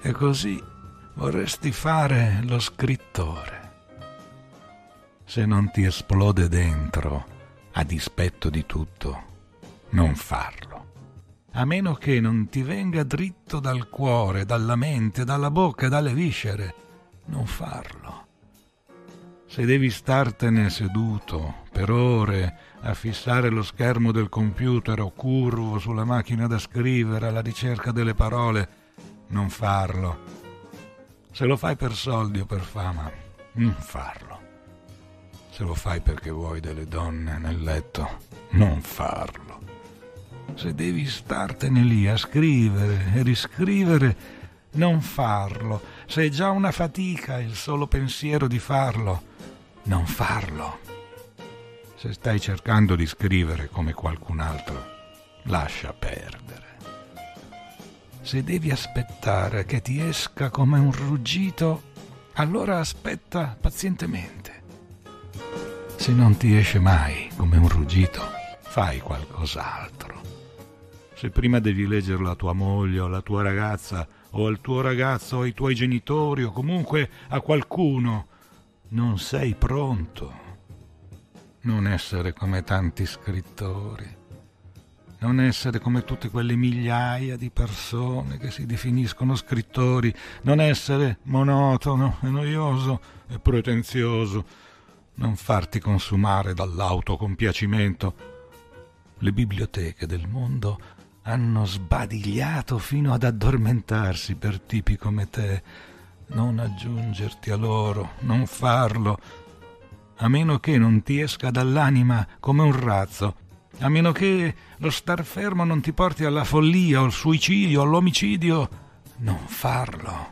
e così vorresti fare lo scrittore. Se non ti esplode dentro, a dispetto di tutto, non farlo. A meno che non ti venga dritto dal cuore, dalla mente, dalla bocca, dalle viscere, non farlo. Se devi startene seduto per ore a fissare lo schermo del computer o curvo sulla macchina da scrivere alla ricerca delle parole, non farlo. Se lo fai per soldi o per fama, non farlo. Se lo fai perché vuoi delle donne nel letto, non farlo. Se devi startene lì a scrivere e riscrivere, non farlo. Se è già una fatica il solo pensiero di farlo, non farlo. Se stai cercando di scrivere come qualcun altro, lascia perdere. Se devi aspettare che ti esca come un ruggito, allora aspetta pazientemente. Se non ti esce mai come un ruggito, fai qualcos'altro. Se prima devi leggerlo a tua moglie o alla tua ragazza o al tuo ragazzo o ai tuoi genitori o comunque a qualcuno, non sei pronto. Non essere come tanti scrittori. Non essere come tutte quelle migliaia di persone che si definiscono scrittori. Non essere monotono e noioso e pretenzioso. Non farti consumare dall'autocompiacimento. Le biblioteche del mondo hanno sbadigliato fino ad addormentarsi per tipi come te. Non aggiungerti a loro, non farlo, a meno che non ti esca dall'anima come un razzo, a meno che lo star fermo non ti porti alla follia o al suicidio o all'omicidio, non farlo,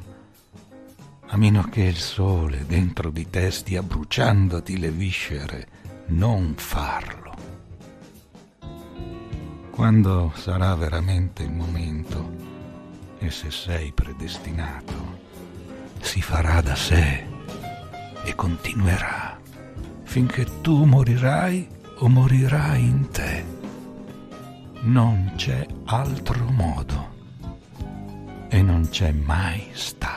a meno che il sole dentro di te stia bruciandoti le viscere, non farlo. Quando sarà veramente il momento, e se sei predestinato, si farà da sé e continuerà finché tu morirai o morirai in te. Non c'è altro modo e non c'è mai stato.